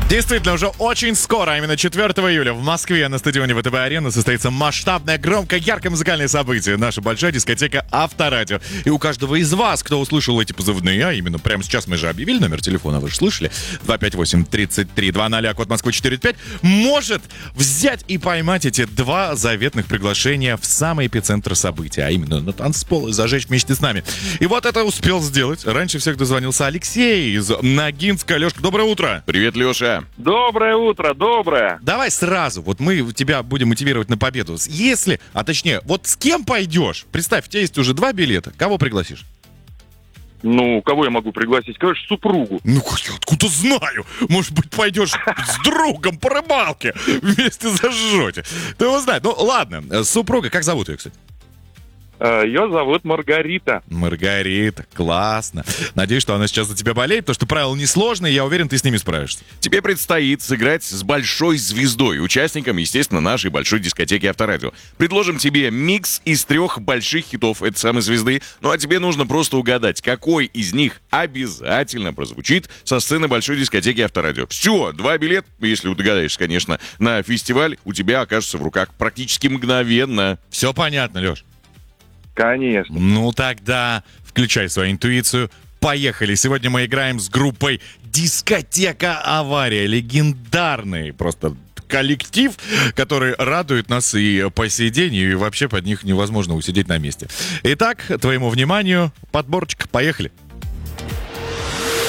Действительно, уже очень скоро, а именно 4 июля в Москве на стадионе ВТБ-арена состоится масштабное, громкое, яркое музыкальное событие. Наша большая дискотека «Авторадио». И у каждого из вас, кто услышал эти позывные, а именно прямо сейчас мы же объявили номер телефона, вы же слышали, 258-3320, код Москвы 495, может взять и поймать эти два заветных приглашения в самый эпицентр события, а именно на танцпол и зажечь вместе с нами. И вот это успел сделать. Раньше всех дозвонился Алексей из Ногинска. Лешка, доброе утро. Привет, Леша. Доброе утро, доброе. Давай сразу, вот мы тебя будем мотивировать на победу. Если, а точнее, вот с кем пойдешь? Представь, у тебя есть уже 2 билета. Кого пригласишь? Ну, кого я могу пригласить? Конечно, супругу. Ну, я откуда знаю? Может быть, пойдешь с другом по рыбалке вместе зажжете. Ты его знаешь. Ну, ладно. Супруга, как зовут ее, кстати? Ее зовут Маргарита. Маргарита, классно. Надеюсь, что она сейчас за тебя болеет, потому что правила несложные, я уверен, ты с ними справишься. Тебе предстоит сыграть с большой звездой, участником, естественно, нашей большой дискотеки Авторадио. Предложим тебе микс из 3 больших хитов этой самой звезды, ну а тебе нужно просто угадать, какой из них обязательно прозвучит со сцены большой дискотеки Авторадио. Все, 2 билета, если догадаешься, конечно, на фестиваль у тебя окажутся в руках практически мгновенно. Все понятно, Леш? Конечно. Ну тогда включай свою интуицию. Поехали. Сегодня мы играем с группой «Дискотека Авария». Легендарный просто коллектив, который радует нас и по сей день, и вообще под них невозможно усидеть на месте. Итак, твоему вниманию подборочка. Поехали.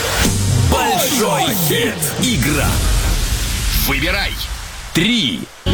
Большой хит. Игра. Выбирай. 3